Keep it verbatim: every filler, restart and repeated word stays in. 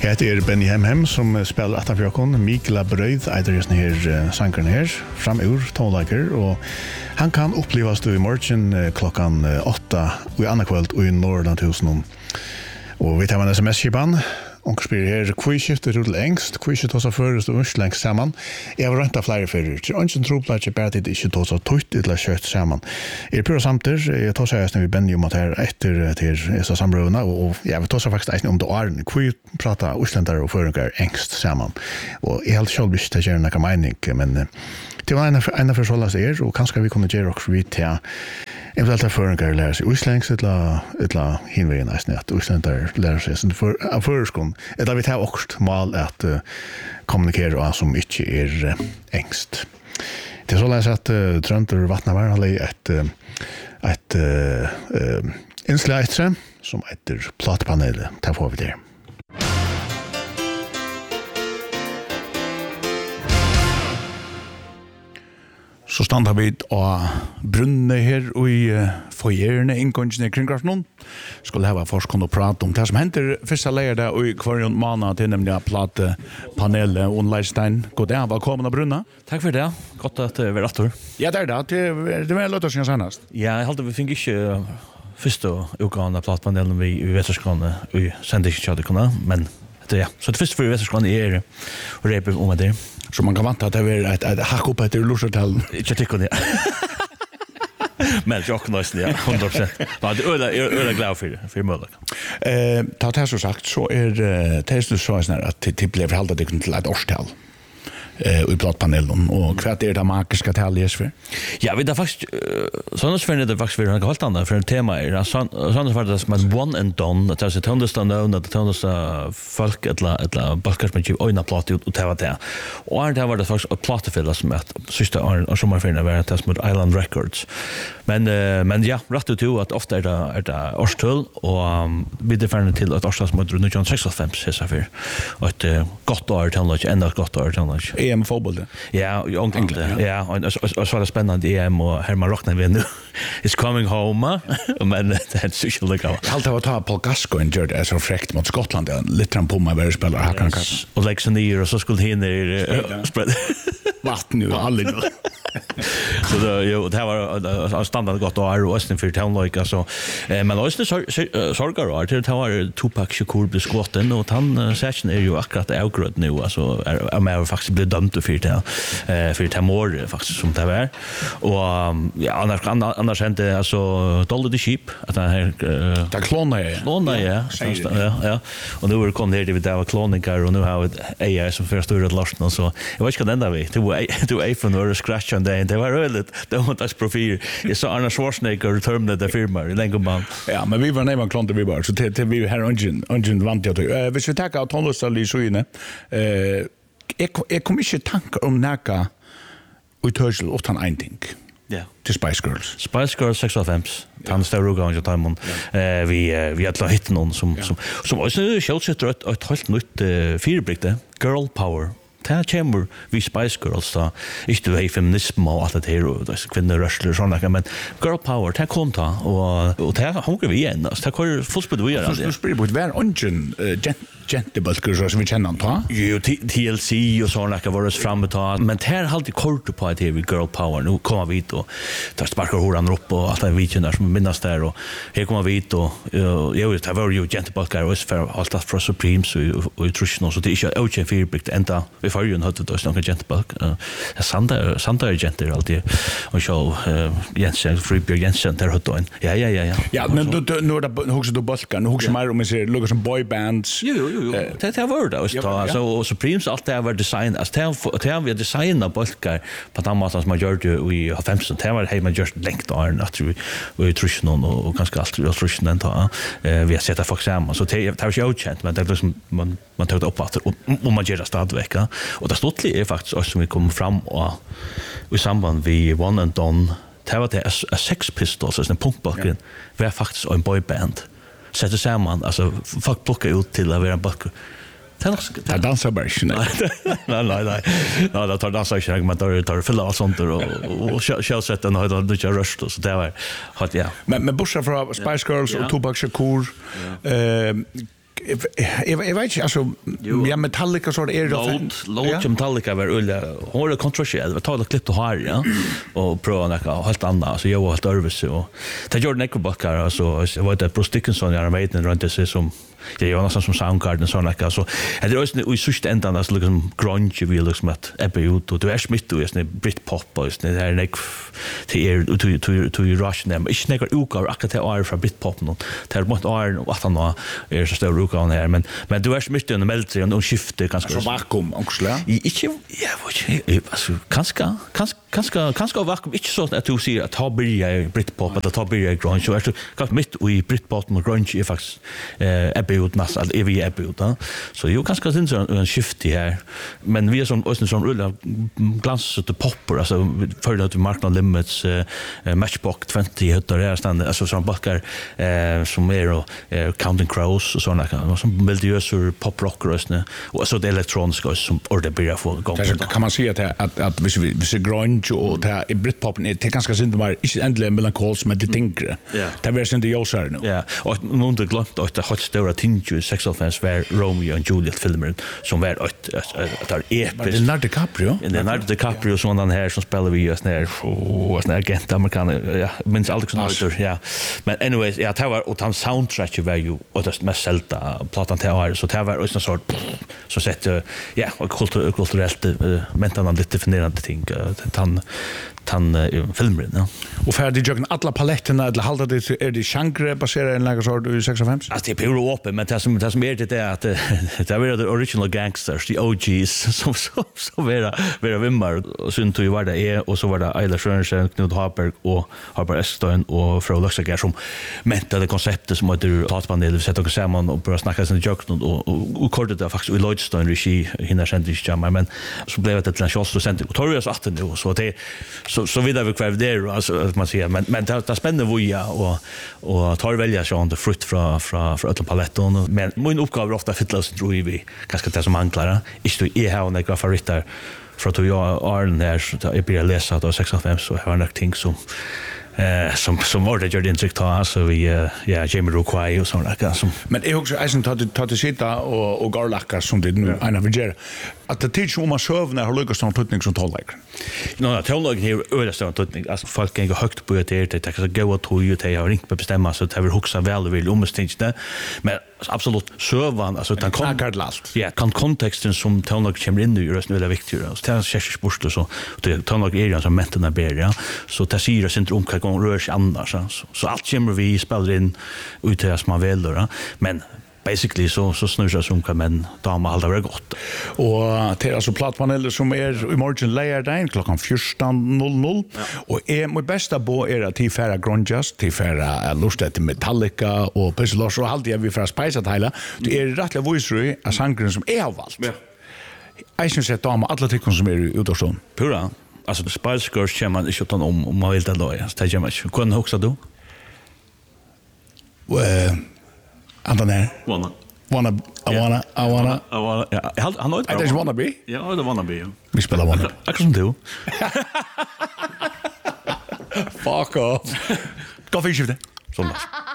Jag heter Benny Hemhem som spelar Atafjokon. Mikla Bröjd eitar just här sankaren här fram ur tonlager och han kan upplevas i morgon klockan åtta och i andra kväll och i Norrlandhusen. Och vi tar en sms-kipan. Och spyr her kvishiftet ut lengst, kvishiftet hos først og unst lengst saman. Jeg har rønta flere fyrir. Til ønsken troplar ikke bare til det ikke tås av tøyt eller kjøtt saman. Jeg prøver samtidig, jeg tås av vi benner om at her etter til disse samrøvene, og jeg vil tås av faktisk om det er kvi prata uslendare og føringar engst saman. Og jeg helt selv ikke til å gjøre noen mening, men det var en av forholdet er, og kanskje vi kunne gjøre også vidt til eventuelt at føringar lærer seg uslengs, eller hinveien eisen at uslendare lærer seg av føreskånd. Eller vi tar også mål at uh, kommunikere og som ikke er uh, engst. Det er så lest at uh, Trønder Vatnavar har leget et, uh, et uh, uh, innslag etter som heter Platepanelet. Der får vi det. Så standa vi og brunne her og i uh, foyerne inngående kring Grafnon. Skulle hava forskånd og prate om det som henter første leier der og i hver måned til nemlig Platepanelet og Leirstein. God dag, velkommen av brunne. Takk for det. Godt at vi er rettur. Ja, det er det. Det, det var løtt å synge senest. Ja, jeg halte vi fikk ikke første utgående av Platepanelen vi i Vesterskåne og i sendingskjødekene, men det, ja. Så det første for Vesterskåne er og reper om det. Så man kan vanta at det er et, et hakk opp etter Lorsetellen. Ikke tykker det. Men jag knäsn ja hundra procent. Men det är öle glad för för möjligt. Eh ta det så sagt så är det så så snart att det blev hållt det till ett årstal. Eh i Platepanelen och kvart är det magiska taljes för. Ja, vi där faktiskt såna för det faktiskt för en helt annan för en tema är såna för det som en one and done att det understand now att det understand folk eller eller balkars med ju ena platt ut och ta det. Och det var det faktiskt ett plattefälla som att sista och som man finner var det med Island Records. Men men ja, rätt ut att ofta är det är det årstal och vi det förne till att årstal som runt nitton sextiofem så för att gott år till något ända gott år till något. E M fotboll. Ja, jag tänkte. Ja, och så var det spännande E M och Herman Rockner vinner. Is coming home. Men det är så lika. Allt har tagit Paul Gascoigne gjorde det så fräckt mot Skottland. Lite på mig var spelare här kan kanske. Och Alexander och så skulle hinna spread vatten nu aldrig. Så det jo det var standard gott och är Austin för town like alltså men Austin sorgar och det var Tupac Shakur blev skotten och han session är ju akkurat outgrowth nu alltså är mer faktiskt blev dömd för det eh för det mord faktiskt som det var och ja annars annars inte alltså Dolly the Sheep att han här där klonar jag klonar ja ja ja och nu är kom det det var kloningar och nu har det A I som först ur last och så jag vet inte ända vi du du A från några scratch on det var rulligt det var inte profil jag sa Arnold Schwarzenegger termade det firma i Längoban ja men vi var nämen klonte vi var så till vi här ungen ungen vant jag eh vi ska ta att tonlösa lyssna eh jag kommer inte tanka om näka utörsel åt han en ting. Ja. Till Spice Girls. Spice Girls sextiofem. Han står och går ju timon. Eh vi vi har hittat någon som som som också självsätter ett ett helt nytt fyrbrikte Girl Power. Ta chamber vi Spice Girls då. Ist du feminism och allt det här och det kvinnor wrestler såna men Girl Power ta konta och och ta hungrar vi igen. Så ta kör fullspel vi gör det. Du spelar på var ungen gentle så vi känner ta. Jo T L C och såna kan vara framme ta men här har alltid kort på att det är Girl Power nu kommer vi då tar sparkar horan upp och allt det videon där som minnas där och här kommer vi då jag vet det var ju gentle balkar och för allt för Supremes och nutrition så det är ju också fyrbrikt ända vi får ju hade då snacka gentle balk Santa Santa gentle alltid och show Jensen Freebie Jensen där hade en ja ja ja ja ja men då nu då hugger du balkan hugger mer om man ser lukar som boy bands jo jo det det var det så så Supremes allt det var design as det det vi designa balkar på samma sätt som man gör det vi har femton det var hemma just längt iron att vi vi tror någon och ganska allt vi tror den ta vi har sett det för samma så det det var ju okänt men det liksom man man tar det upp att om man gör det stadvecka och det stod är faktiskt också som vi kom fram och i samband vi one and done det var det a Sex Pistols en punkbacken var faktiskt en boyband sätter samman alltså fuck plocka ut till att vara en back det dansar bara nej nej nej nej nej det tar dansar inte men tar tar fylla och sånt och och shall set den har det jag röst så det var hot ja men men bortsett från Spice Girls och Tupac Shakur eh jag vet inte alltså ja Metallica så är det Load Load Metallica var ulla har kontroversiell var talat klippt och har ja och prova något helt annat så jag var helt nervös och det gjorde Necrobacker alltså jag var det Bruce Dickinson jag vet inte runt det som det är nästan som Soundgarden sån där så det är också i sista ändan alltså liksom grunge vi liksom att ebba ut och det är smitt och är Britpop och det är nek till er to to to rush them ich negar ukar akkurat det är från Britpop nu det är mot är att han är så stor ukar här men men du är smitt under melter och skifte ganska så vakuum också inte ja vad alltså kanske kanske kanske kanske vakuum inte så att du ser att ha börja Britpop eller ta börja grunge så är det kanske mitt i Britpop och grunge är faktiskt eh ut massa all evig ut då så ju kanske syns en skift här men vi är som östen som rullar glans till popper alltså för att marknad limits uh, Matchbox tjugo heter det stand alltså som backar eh som är och uh, Counting Crows och såna kan som melodiösa pop rock röstne och så det elektroniska som ordet börjar få gång kan man säga att att att vi vi ser grunge och det är Britpop det ganska synd var inte ändligen melankols men det tänker det är synd det jag säger nu ja och någon det glömt att det har stora tinge sexualfans var Romeo och Juliet filmer som var ett ett episkt Leonardo DiCaprio Leonardo DiCaprio som den här som spelar vi just när och sån agent amerikan ja minns aldrig sån här ja men anyways ja det var och han soundtrack var ju och det mest sälta plattan till är så det var också en sort så sett ja kultur kulturellt mentan man lite definierande ting han han filmen ja och färdig jag alla paletterna eller hålla det är det genre baserat en lägga sort i sextiofem alltså det är pure open men det som det som är det är att det är the original gangsters the O Gs som så så vara vara vimmar och synd ju var det är och så var det Ayla Schönsen Knut Harberg och Harper Eston och Fro Luxager som mentade konceptet som att du pratpanel sätt och samman och börja snacka sen jokes och och kortet där faktiskt i Lloydstone regi hinner sen inte jamma men så blev det ett lanchos och sen och Torius att nu så det så så vidare vi kvar där alltså att man säger men men det är spännande vad ja och och tar välja så inte frukt från från från alla paletten men min uppgåva ofta fittlös tror vi ganska det som anklara är det är här några favoriter för att jag är när så jag börjar läsa då sextiofem så har jag ting som eh som som var det gör det intryck ta alltså vi ja Jamiroquai och såna där som men är också isen tar tar till sitta och och garlacka som det nu en av ger att det teach om att sövna har lyckats någon tutning som tollar. No, no, tollar här översta tutning alltså folk kan gå högt på det det kan så gå att ju det har inte bestämma så det vill huxa väl vill omständigt det men absolut sövan alltså den kan last. Ja, kan kontexten som tollar kommer in i rösten är det viktigt så det är särskilt sport så det tollar är ju som mentarna ber ja så det ser syndrom kan gå rörs annars så så allt kommer vi spelar in ut till som man vill då men basically så så snurrar som kan men damer hålla det gott och det är alltså plattpaneler som är i morgon layer där klockan fjorton noll noll och är mitt bästa bo är att till färra grunges till färra lust till Metallica och Peslos och allt det vi för spice att hela det är rättliga voice av sångaren som är valt ja jag syns att damer alla tycker som är ute och så pura alltså det Spice Girls känner man inte om om man vill det då så det gör man inte kunde också då eh Anton där. Wanna. Wanna, I wanna, I wanna. I wanna. Ja, han han har inte. Det är wanna be. Ja, det wanna be. Vi spelar wanna. Jag kan du. Fuck off. Gå för skifte. Sånt.